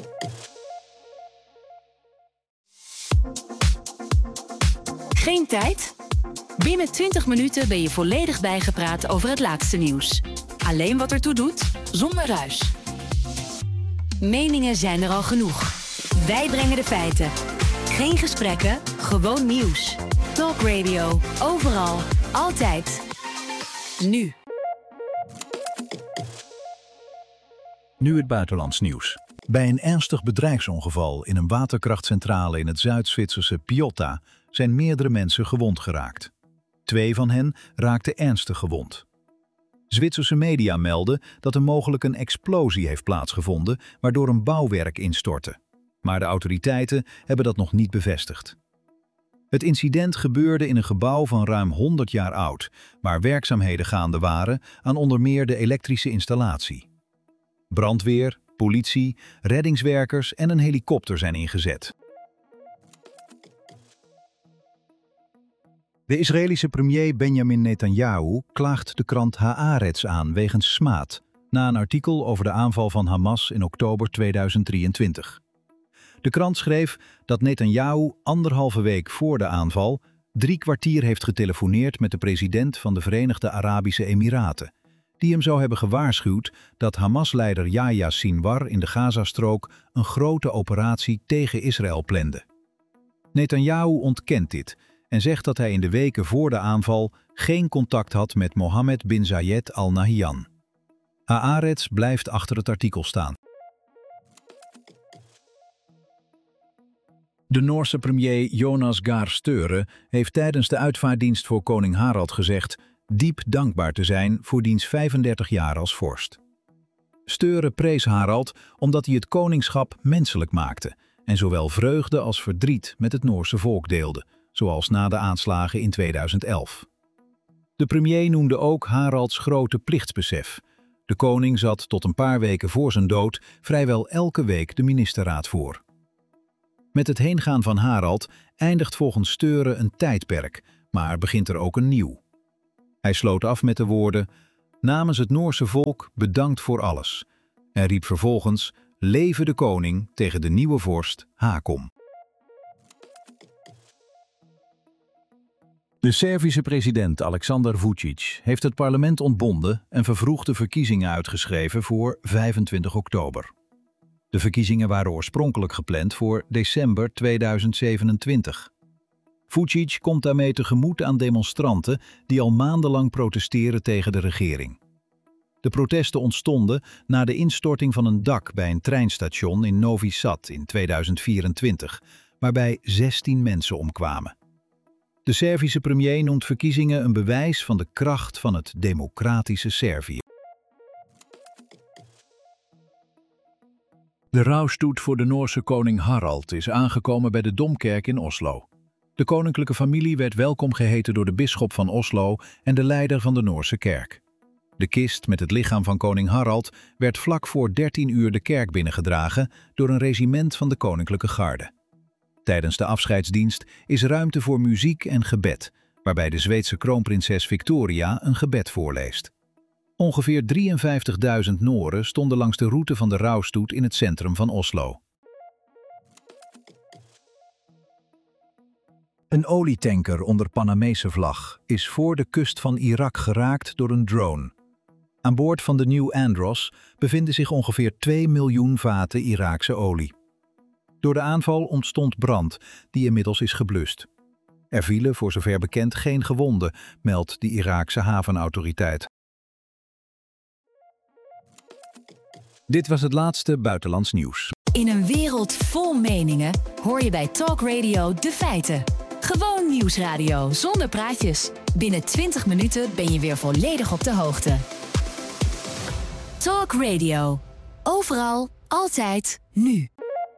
Geen tijd? Binnen 20 minuten ben je volledig bijgepraat over het laatste nieuws. Alleen wat ertoe doet, zonder ruis. Meningen zijn er al genoeg. Wij brengen de feiten. Geen gesprekken, gewoon nieuws. Talk Radio, overal, altijd. Nu. Nu het buitenlands nieuws. Bij een ernstig bedrijfsongeval in een waterkrachtcentrale in het Zuid-Zwitserse Piotta zijn meerdere mensen gewond geraakt. 2 van hen raakten ernstig gewond. Zwitserse media melden dat er mogelijk een explosie heeft plaatsgevonden waardoor een bouwwerk instortte. Maar de autoriteiten hebben dat nog niet bevestigd. Het incident gebeurde in een gebouw van ruim 100 jaar oud, waar werkzaamheden gaande waren aan onder meer de elektrische installatie. Brandweer, politie, reddingswerkers en een helikopter zijn ingezet. De Israëlische premier Benjamin Netanyahu klaagt de krant Haaretz aan wegens smaad, na een artikel over de aanval van Hamas in oktober 2023. De krant schreef dat Netanyahu 1,5 week voor de aanval 3 kwartier heeft getelefoneerd met de president van de Verenigde Arabische Emiraten, die hem zou hebben gewaarschuwd dat Hamas-leider Yahya Sinwar in de Gazastrook een grote operatie tegen Israël plande. Netanyahu ontkent dit en zegt dat hij in de weken voor de aanval geen contact had met Mohammed bin Zayed Al Nahyan. Haaretz blijft achter het artikel staan. De Noorse premier Jonas Gahr Støre heeft tijdens de uitvaartdienst voor koning Harald gezegd diep dankbaar te zijn voor diens 35 jaar als vorst. Støre prees Harald omdat hij het koningschap menselijk maakte en zowel vreugde als verdriet met het Noorse volk deelde, zoals na de aanslagen in 2011. De premier noemde ook Haralds grote plichtsbesef. De koning zat tot een paar weken voor zijn dood vrijwel elke week de ministerraad voor. Met het heengaan van Harald eindigt volgens Störe een tijdperk, maar begint er ook een nieuw. Hij sloot af met de woorden: namens het Noorse volk bedankt voor alles, en riep vervolgens: Leve de koning tegen de nieuwe vorst Hakom. De Servische president Aleksandar Vučić heeft het parlement ontbonden en vervroegde verkiezingen uitgeschreven voor 25 oktober. De verkiezingen waren oorspronkelijk gepland voor december 2027. Vučić komt daarmee tegemoet aan demonstranten die al maandenlang protesteren tegen de regering. De protesten ontstonden na de instorting van een dak bij een treinstation in Novi Sad in 2024, waarbij 16 mensen omkwamen. De Servische premier noemt verkiezingen een bewijs van de kracht van het democratische Servië. De rouwstoet voor de Noorse koning Harald is aangekomen bij de Domkerk in Oslo. De koninklijke familie werd welkom geheten door de bisschop van Oslo en de leider van de Noorse kerk. De kist met het lichaam van koning Harald werd vlak voor 13 uur de kerk binnengedragen door een regiment van de koninklijke garde. Tijdens de afscheidsdienst is ruimte voor muziek en gebed, waarbij de Zweedse kroonprinses Victoria een gebed voorleest. Ongeveer 53.000 Noren stonden langs de route van de rouwstoet in het centrum van Oslo. Een olietanker onder Panamese vlag is voor de kust van Irak geraakt door een drone. Aan boord van de New Andros bevinden zich ongeveer 2 miljoen vaten Iraakse olie. Door de aanval ontstond brand, die inmiddels is geblust. Er vielen voor zover bekend geen gewonden, meldt de Iraakse havenautoriteit. Dit was het laatste buitenlands nieuws. In een wereld vol meningen hoor je bij Talk Radio de feiten. Gewoon nieuwsradio zonder praatjes. Binnen 20 minuten ben je weer volledig op de hoogte. Talk Radio. Overal, altijd, nu.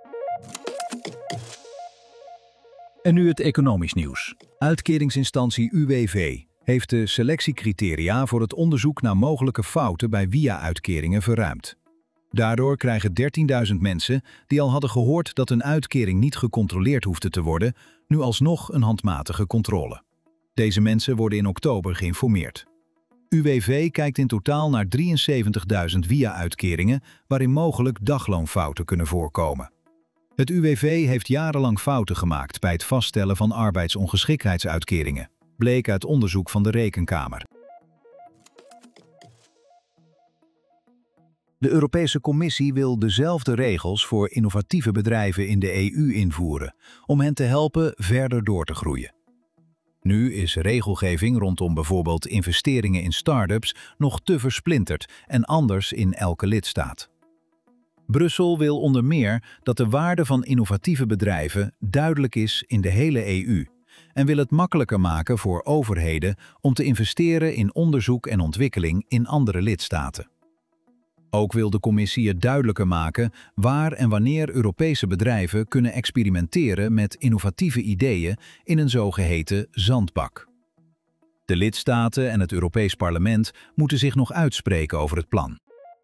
En nu het economisch nieuws. Uitkeringsinstantie UWV heeft de selectiecriteria voor het onderzoek naar mogelijke fouten bij via-uitkeringen verruimd. Daardoor krijgen 13.000 mensen die al hadden gehoord dat een uitkering niet gecontroleerd hoefde te worden, nu alsnog een handmatige controle. Deze mensen worden in oktober geïnformeerd. UWV kijkt in totaal naar 73.000 via-uitkeringen waarin mogelijk dagloonfouten kunnen voorkomen. Het UWV heeft jarenlang fouten gemaakt bij het vaststellen van arbeidsongeschiktheidsuitkeringen, bleek uit onderzoek van de Rekenkamer. De Europese Commissie wil dezelfde regels voor innovatieve bedrijven in de EU invoeren, om hen te helpen verder door te groeien. Nu is regelgeving rondom bijvoorbeeld investeringen in start-ups nog te versplinterd en anders in elke lidstaat. Brussel wil onder meer dat de waarde van innovatieve bedrijven duidelijk is in de hele EU en wil het makkelijker maken voor overheden om te investeren in onderzoek en ontwikkeling in andere lidstaten. Ook wil de Commissie het duidelijker maken waar en wanneer Europese bedrijven kunnen experimenteren met innovatieve ideeën in een zogeheten zandbak. De lidstaten en het Europees Parlement moeten zich nog uitspreken over het plan.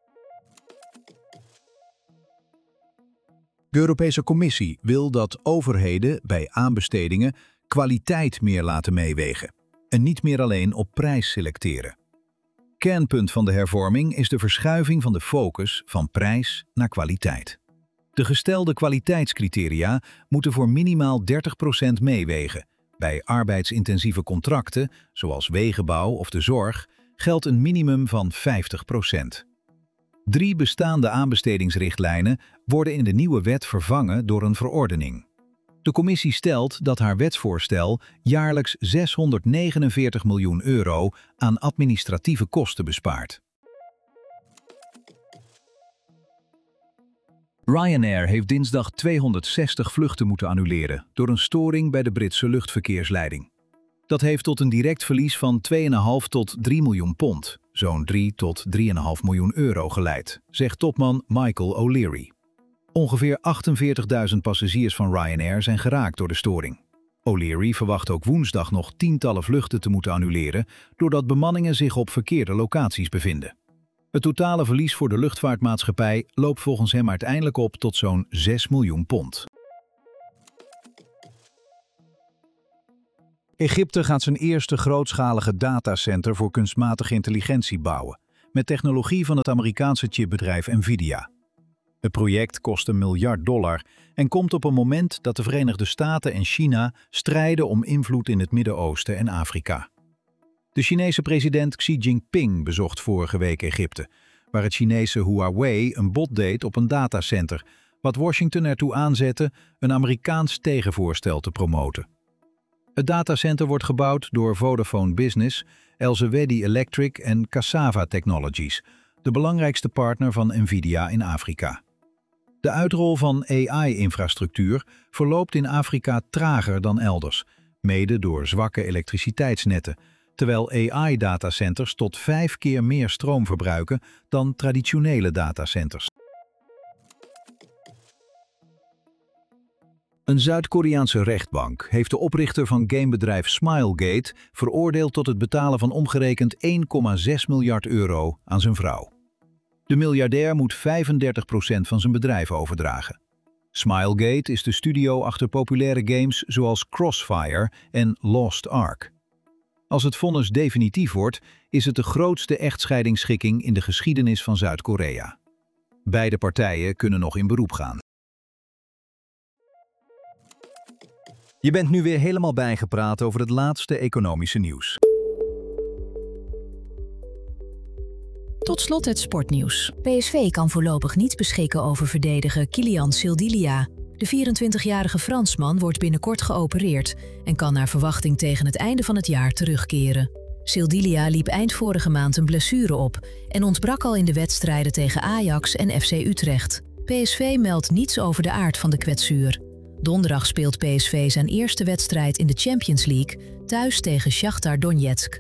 De Europese Commissie wil dat overheden bij aanbestedingen kwaliteit meer laten meewegen en niet meer alleen op prijs selecteren. Kernpunt van de hervorming is de verschuiving van de focus van prijs naar kwaliteit. De gestelde kwaliteitscriteria moeten voor minimaal 30% meewegen. Bij arbeidsintensieve contracten, zoals wegenbouw of de zorg, geldt een minimum van 50%. 3 bestaande aanbestedingsrichtlijnen worden in de nieuwe wet vervangen door een verordening. De commissie stelt dat haar wetsvoorstel jaarlijks €649 miljoen aan administratieve kosten bespaart. Ryanair heeft dinsdag 260 vluchten moeten annuleren door een storing bij de Britse luchtverkeersleiding. Dat heeft tot een direct verlies van 2,5 tot 3 miljoen pond, zo'n 3 tot 3,5 miljoen euro geleid, zegt topman Michael O'Leary. Ongeveer 48.000 passagiers van Ryanair zijn geraakt door de storing. O'Leary verwacht ook woensdag nog tientallen vluchten te moeten annuleren doordat bemanningen zich op verkeerde locaties bevinden. Het totale verlies voor de luchtvaartmaatschappij loopt volgens hem uiteindelijk op tot zo'n 6 miljoen pond. Egypte gaat zijn eerste grootschalige datacenter voor kunstmatige intelligentie bouwen, met technologie van het Amerikaanse chipbedrijf Nvidia. Het project kost $1 miljard en komt op een moment dat de Verenigde Staten en China strijden om invloed in het Midden-Oosten en Afrika. De Chinese president Xi Jinping bezocht vorige week Egypte, waar het Chinese Huawei een bod deed op een datacenter, wat Washington ertoe aanzette een Amerikaans tegenvoorstel te promoten. Het datacenter wordt gebouwd door Vodafone Business, Elsewedy Electric en Cassava Technologies, de belangrijkste partner van Nvidia in Afrika. De uitrol van AI-infrastructuur verloopt in Afrika trager dan elders, mede door zwakke elektriciteitsnetten, terwijl AI-datacenters tot 5 keer meer stroom verbruiken dan traditionele datacenters. Een Zuid-Koreaanse rechtbank heeft de oprichter van gamebedrijf Smilegate veroordeeld tot het betalen van omgerekend €1,6 miljard aan zijn vrouw. De miljardair moet 35% van zijn bedrijf overdragen. Smilegate is de studio achter populaire games zoals Crossfire en Lost Ark. Als het vonnis definitief wordt, is het de grootste echtscheidingsschikking in de geschiedenis van Zuid-Korea. Beide partijen kunnen nog in beroep gaan. Je bent nu weer helemaal bijgepraat over het laatste economische nieuws. Tot slot het sportnieuws. PSV kan voorlopig niet beschikken over verdediger Kylian Sildilia. De 24-jarige Fransman wordt binnenkort geopereerd en kan naar verwachting tegen het einde van het jaar terugkeren. Sildilia liep eind vorige maand een blessure op en ontbrak al in de wedstrijden tegen Ajax en FC Utrecht. PSV meldt niets over de aard van de kwetsuur. Donderdag speelt PSV zijn eerste wedstrijd in de Champions League thuis tegen Shakhtar Donetsk.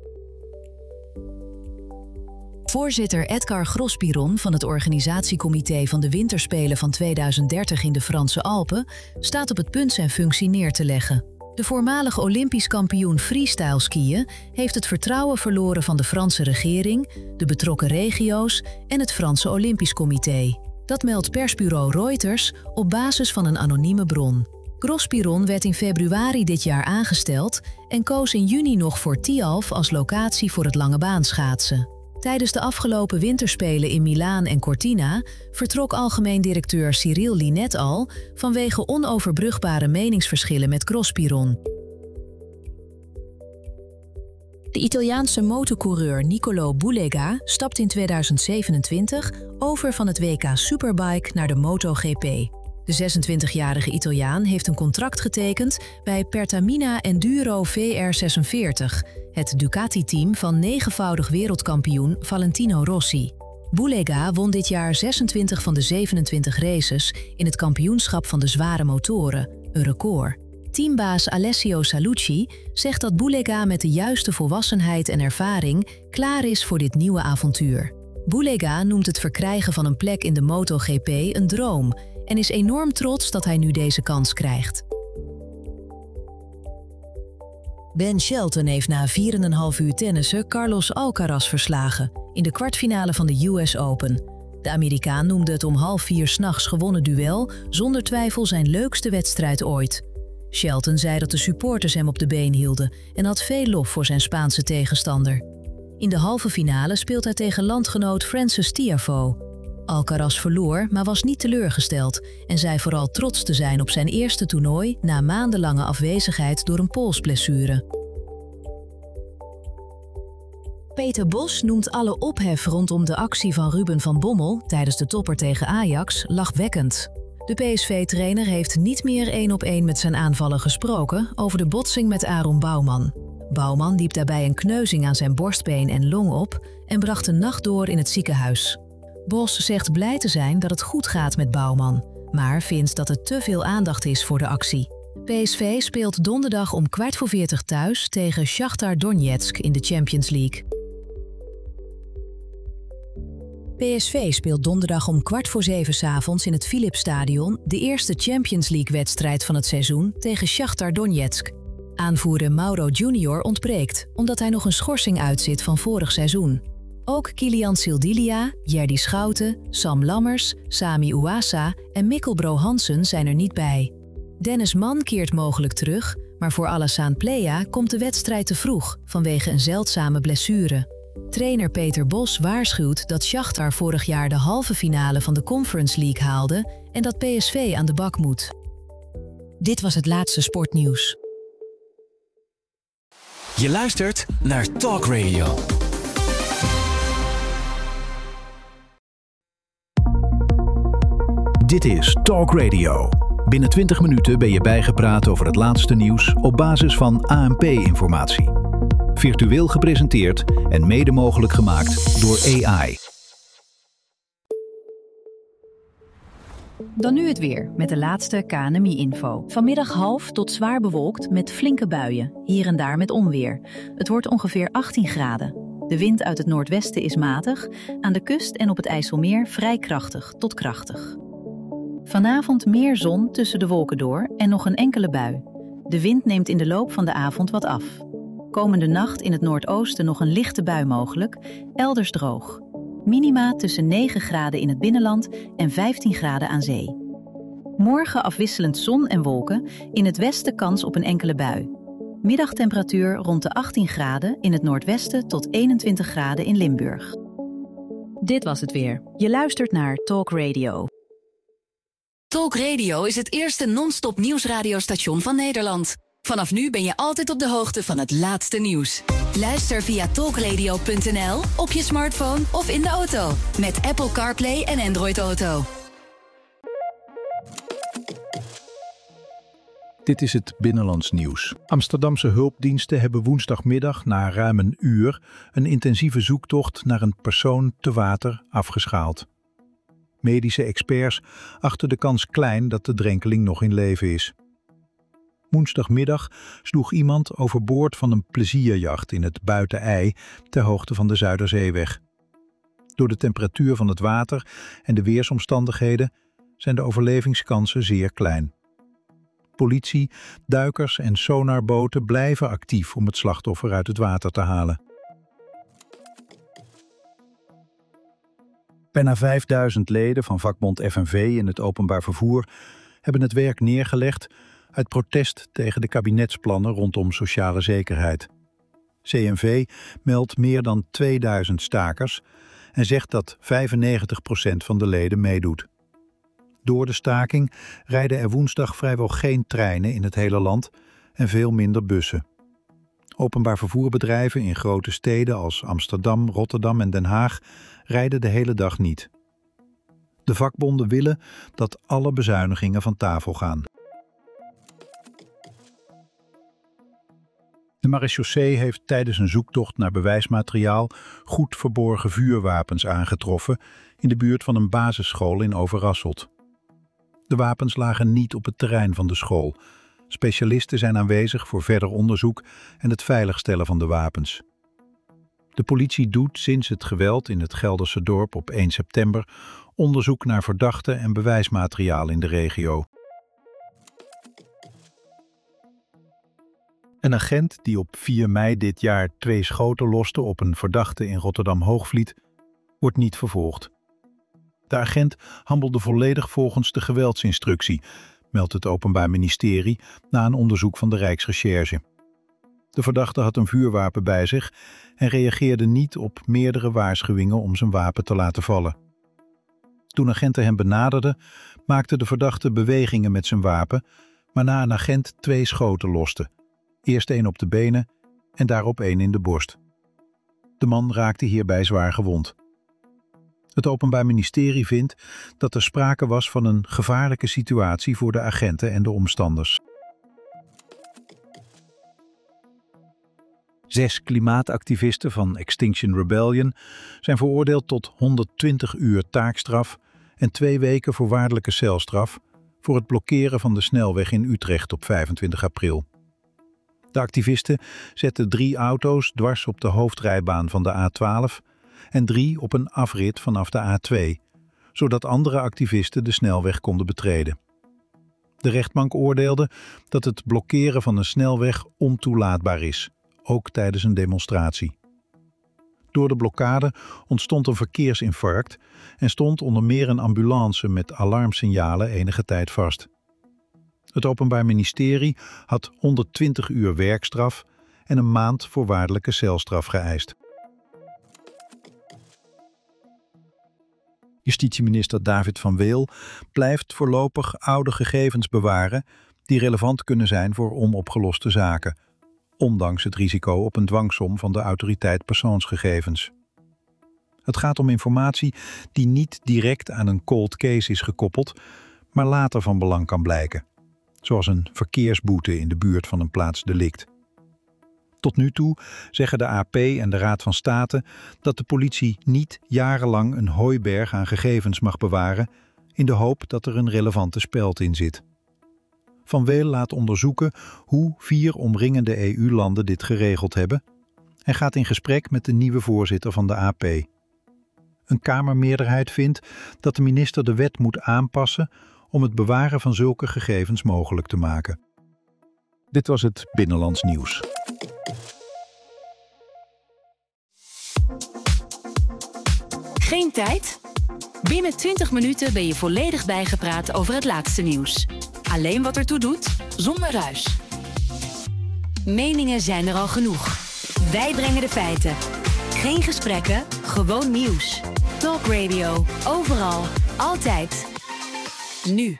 Voorzitter Edgar Grosspiron van het organisatiecomité van de Winterspelen van 2030 in de Franse Alpen staat op het punt zijn functie neer te leggen. De voormalig Olympisch kampioen freestyle skiën heeft het vertrouwen verloren van de Franse regering, de betrokken regio's en het Franse Olympisch Comité. Dat meldt persbureau Reuters op basis van een anonieme bron. Grosspiron werd in februari dit jaar aangesteld en koos in juni nog voor Tialf als locatie voor het langebaanschaatsen. Tijdens de afgelopen winterspelen in Milaan en Cortina vertrok algemeen directeur Cyril Linet al vanwege onoverbrugbare meningsverschillen met Grosspiron. De Italiaanse motocoureur Niccolò Bulega stapt in 2027 over van het WK Superbike naar de MotoGP. De 26-jarige Italiaan heeft een contract getekend bij Pertamina Enduro VR46, het Ducati-team van 9-voudig wereldkampioen Valentino Rossi. Bulega won dit jaar 26 van de 27 races in het kampioenschap van de zware motoren, een record. Teambaas Alessio Salucci zegt dat Bulega met de juiste volwassenheid en ervaring klaar is voor dit nieuwe avontuur. Bulega noemt het verkrijgen van een plek in de MotoGP een droom en is enorm trots dat hij nu deze kans krijgt. Ben Shelton heeft na 4,5 uur tennissen Carlos Alcaraz verslagen in de kwartfinale van de US Open. De Amerikaan noemde het om 3:30 s'nachts gewonnen duel zonder twijfel zijn leukste wedstrijd ooit. Shelton zei dat de supporters hem op de been hielden en had veel lof voor zijn Spaanse tegenstander. In de halve finale speelt hij tegen landgenoot Frances Tiafoe. Alcaraz verloor, maar was niet teleurgesteld en zei vooral trots te zijn op zijn eerste toernooi na maandenlange afwezigheid door een polsblessure. Peter Bos noemt alle ophef rondom de actie van Ruben van Bommel tijdens de topper tegen Ajax lachwekkend. De PSV-trainer heeft niet meer 1-op-1 met zijn aanvaller gesproken over de botsing met Aaron Bouwman. Bouwman liep daarbij een kneuzing aan zijn borstbeen en long op en bracht de nacht door in het ziekenhuis. Bos zegt blij te zijn dat het goed gaat met Bouwman, maar vindt dat er te veel aandacht is voor de actie. PSV speelt donderdag om 15:45 thuis tegen Shakhtar Donetsk in de Champions League. PSV speelt donderdag om 6:15 'avonds in het Philipsstadion de eerste Champions League-wedstrijd van het seizoen tegen Shakhtar Donetsk. Aanvoerder Mauro Junior ontbreekt, omdat hij nog een schorsing uitzit van vorig seizoen. Ook Kilian Sildilia, Jerdy Schouten, Sam Lammers, Sami Ouassa en Mikkel Bro Hansen zijn er niet bij. Dennis Mann keert mogelijk terug, maar voor Alassane Plea komt de wedstrijd te vroeg vanwege een zeldzame blessure. Trainer Peter Bos waarschuwt dat Shakhtar vorig jaar de halve finale van de Conference League haalde en dat PSV aan de bak moet. Dit was het laatste sportnieuws. Je luistert naar Talk Radio. Dit is Talk Radio. Binnen 20 minuten ben je bijgepraat over het laatste nieuws op basis van ANP-informatie. Virtueel gepresenteerd en mede mogelijk gemaakt door AI. Dan nu het weer met de laatste KNMI-info. Vanmiddag half tot zwaar bewolkt met flinke buien, hier en daar met onweer. Het wordt ongeveer 18 graden. De wind uit het noordwesten is matig, aan de kust en op het IJsselmeer vrij krachtig tot krachtig. Vanavond meer zon tussen de wolken door en nog een enkele bui. De wind neemt in de loop van de avond wat af. Komende nacht in het noordoosten nog een lichte bui mogelijk, elders droog. Minima tussen 9 graden in het binnenland en 15 graden aan zee. Morgen afwisselend zon en wolken, in het westen kans op een enkele bui. Middagtemperatuur rond de 18 graden in het noordwesten tot 21 graden in Limburg. Dit was het weer. Je luistert naar Talk Radio. Talk Radio is het eerste non-stop nieuwsradiostation van Nederland. Vanaf nu ben je altijd op de hoogte van het laatste nieuws. Luister via talkradio.nl, op je smartphone of in de auto. Met Apple CarPlay en Android Auto. Dit is het Binnenlands nieuws. Amsterdamse hulpdiensten hebben woensdagmiddag na ruim een uur een intensieve zoektocht naar een persoon te water afgeschaald. Medische experts achten de kans klein dat de drenkeling nog in leven is. Woensdagmiddag sloeg iemand overboord van een plezierjacht in het Buitenij ter hoogte van de Zuiderzeeweg. Door de temperatuur van het water en de weersomstandigheden zijn de overlevingskansen zeer klein. Politie, duikers en sonarboten blijven actief om het slachtoffer uit het water te halen. Bijna 5000 leden van vakbond FNV in het openbaar vervoer hebben het werk neergelegd uit protest tegen de kabinetsplannen rondom sociale zekerheid. CNV meldt meer dan 2000 stakers en zegt dat 95% van de leden meedoet. Door de staking rijden er woensdag vrijwel geen treinen in het hele land en veel minder bussen. Openbaar vervoerbedrijven in grote steden als Amsterdam, Rotterdam en Den Haag rijden de hele dag niet. De vakbonden willen dat alle bezuinigingen van tafel gaan. De marechaussee heeft tijdens een zoektocht naar bewijsmateriaal goed verborgen vuurwapens aangetroffen in de buurt van een basisschool in Overasselt. De wapens lagen niet op het terrein van de school. Specialisten zijn aanwezig voor verder onderzoek en het veiligstellen van de wapens. De politie doet sinds het geweld in het Gelderse dorp op 1 september onderzoek naar verdachten en bewijsmateriaal in de regio. Een agent die op 4 mei dit jaar 2 schoten loste op een verdachte in Rotterdam-Hoogvliet wordt niet vervolgd. De agent handelde volledig volgens de geweldsinstructie, meldt het Openbaar Ministerie na een onderzoek van de Rijksrecherche. De verdachte had een vuurwapen bij zich en reageerde niet op meerdere waarschuwingen om zijn wapen te laten vallen. Toen agenten hem benaderden, maakte de verdachte bewegingen met zijn wapen, waarna een agent 2 schoten loste. Eerst 1 op de benen en daarop 1 in de borst. De man raakte hierbij zwaar gewond. Het Openbaar Ministerie vindt dat er sprake was van een gevaarlijke situatie voor de agenten en de omstanders. 6 klimaatactivisten van Extinction Rebellion zijn veroordeeld tot 120 uur taakstraf en 2 weken voorwaardelijke celstraf voor het blokkeren van de snelweg in Utrecht op 25 april. De activisten zetten 3 auto's dwars op de hoofdrijbaan van de A12 en 3 op een afrit vanaf de A2, zodat andere activisten de snelweg konden betreden. De rechtbank oordeelde dat het blokkeren van een snelweg ontoelaatbaar is, ook tijdens een demonstratie. Door de blokkade ontstond een verkeersinfarct en stond onder meer een ambulance met alarmsignalen enige tijd vast. Het Openbaar Ministerie had 120 uur werkstraf en een maand voorwaardelijke celstraf geëist. Justitieminister David van Weel blijft voorlopig oude gegevens bewaren die relevant kunnen zijn voor onopgeloste zaken, ondanks het risico op een dwangsom van de autoriteit persoonsgegevens. Het gaat om informatie die niet direct aan een cold case is gekoppeld, maar later van belang kan blijken, zoals een verkeersboete in de buurt van een plaatsdelict. Tot nu toe zeggen de AP en de Raad van State dat de politie niet jarenlang een hooiberg aan gegevens mag bewaren in de hoop dat er een relevante speld in zit. Van Weel laat onderzoeken hoe 4 omringende EU-landen dit geregeld hebben en gaat in gesprek met de nieuwe voorzitter van de AP. Een Kamermeerderheid vindt dat de minister de wet moet aanpassen om het bewaren van zulke gegevens mogelijk te maken. Dit was het Binnenlands Nieuws. Geen tijd? Binnen 20 minuten ben je volledig bijgepraat over het laatste nieuws. Alleen wat ertoe doet, zonder ruis. Meningen zijn er al genoeg. Wij brengen de feiten. Geen gesprekken, gewoon nieuws. Talk Radio, overal, altijd. Nu.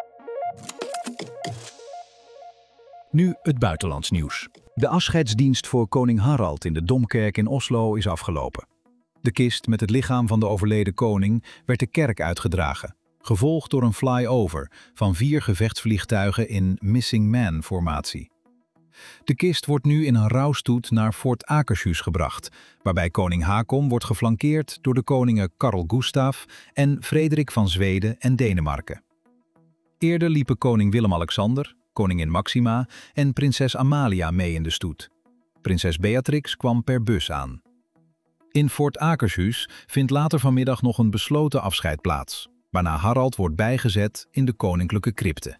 Nu het buitenlands nieuws. De afscheidsdienst voor koning Harald in de Domkerk in Oslo is afgelopen. De kist met het lichaam van de overleden koning werd de kerk uitgedragen, gevolgd door een flyover van 4 gevechtsvliegtuigen in Missing Man-formatie. De kist wordt nu in een rouwstoet naar Fort Akershus gebracht, waarbij koning Haakon wordt geflankeerd door de koningen Karl Gustaf en Frederik van Zweden en Denemarken. Eerder liepen koning Willem-Alexander, koningin Maxima en prinses Amalia mee in de stoet. Prinses Beatrix kwam per bus aan. In Fort Akershus vindt later vanmiddag nog een besloten afscheid plaats, waarna Harald wordt bijgezet in de koninklijke crypte.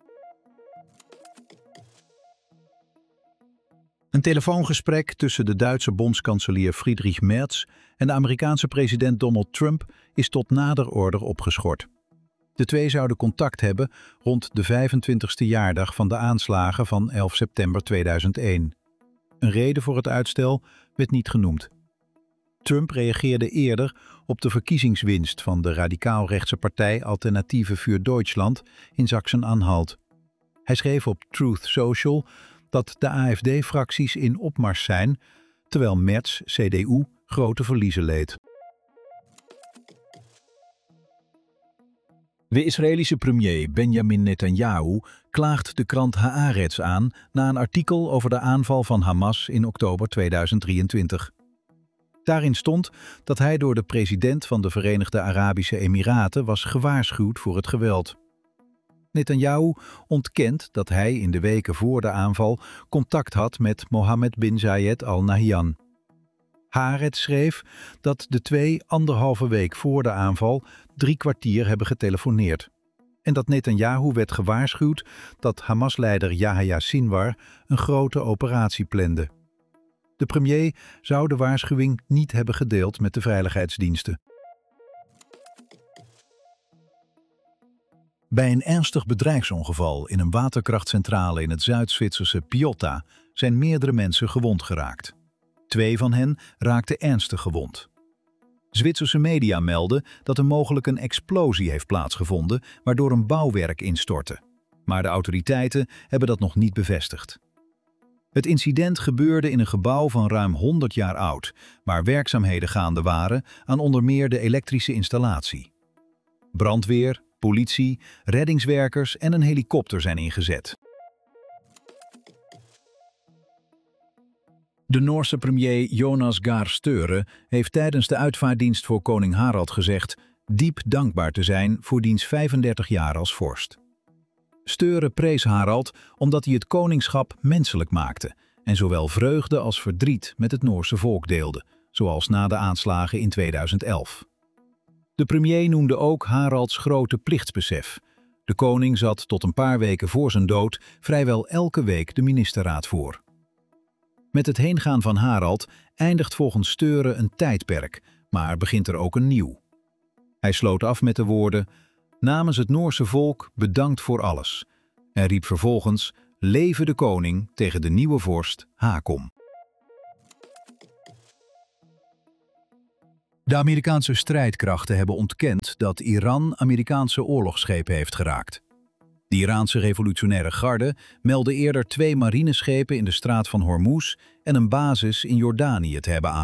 Een telefoongesprek tussen de Duitse bondskanselier Friedrich Merz en de Amerikaanse president Donald Trump is tot nader order opgeschort. De twee zouden contact hebben rond de 25e jaardag van de aanslagen van 11 september 2001. Een reden voor het uitstel werd niet genoemd. Trump reageerde eerder op de verkiezingswinst van de radicaal-rechtse partij Alternative für Deutschland in Sachsen-Anhalt. Hij schreef op Truth Social dat de AfD-fracties in opmars zijn, terwijl Merz, CDU, grote verliezen leed. De Israëlische premier Benjamin Netanyahu klaagt de krant Haaretz aan na een artikel over de aanval van Hamas in oktober 2023. Daarin stond dat hij door de president van de Verenigde Arabische Emiraten was gewaarschuwd voor het geweld. Netanyahu ontkent dat hij in de weken voor de aanval contact had met Mohammed bin Zayed Al Nahyan. Haaretz schreef dat de twee 1,5 week voor de aanval 3 kwartier hebben getelefoneerd. En dat Netanyahu werd gewaarschuwd dat Hamas-leider Yahya Sinwar een grote operatie plande. De premier zou de waarschuwing niet hebben gedeeld met de veiligheidsdiensten. Bij een ernstig bedrijfsongeval in een waterkrachtcentrale in het Zuid-Zwitserse Piotta zijn meerdere mensen gewond geraakt. 2 van hen raakten ernstig gewond. Zwitserse media melden dat er mogelijk een explosie heeft plaatsgevonden waardoor een bouwwerk instortte. Maar de autoriteiten hebben dat nog niet bevestigd. Het incident gebeurde in een gebouw van ruim 100 jaar oud, waar werkzaamheden gaande waren aan onder meer de elektrische installatie. Brandweer, politie, reddingswerkers en een helikopter zijn ingezet. De Noorse premier Jonas Gahr Støre heeft tijdens de uitvaartdienst voor koning Harald gezegd diep dankbaar te zijn voor diens 35 jaar als vorst. Støre prees Harald omdat hij het koningschap menselijk maakte en zowel vreugde als verdriet met het Noorse volk deelde, zoals na de aanslagen in 2011. De premier noemde ook Haralds grote plichtsbesef. De koning zat tot een paar weken voor zijn dood vrijwel elke week de ministerraad voor. Met het heengaan van Harald eindigt volgens Störe een tijdperk, maar begint er ook een nieuw. Hij sloot af met de woorden: namens het Noorse volk bedankt voor alles, en riep vervolgens: Leve de koning tegen de nieuwe vorst Haakon. De Amerikaanse strijdkrachten hebben ontkend dat Iran Amerikaanse oorlogsschepen heeft geraakt. De Iraanse revolutionaire garde meldde eerder 2 marineschepen in de straat van Hormuz en een basis in Jordanië te hebben aangevallen.